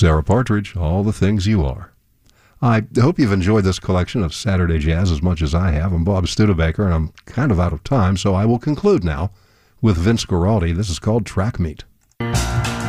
Sarah Partridge, all the things you are. I hope you've enjoyed this collection of Saturday Jazz as much as I have. I'm Bob Studebaker, and I'm kind of out of time, so I will conclude now with Vince Guaraldi. This is called Track Meet.